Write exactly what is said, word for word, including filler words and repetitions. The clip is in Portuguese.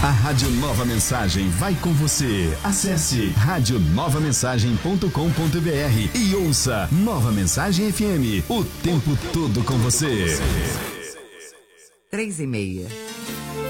A Rádio Nova Mensagem vai com você. Acesse rádio nova mensagem ponto com ponto br e ouça Nova Mensagem F M, o tempo todo com você. Três e meia.